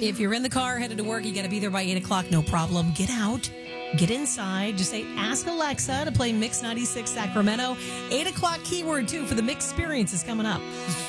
If you're in the car headed to work, you got to be there by 8 o'clock. No problem. Get out. Get inside. Just say, ask Alexa to play Mix 96 Sacramento. 8 o'clock keyword, too, for the Mix experience is coming up.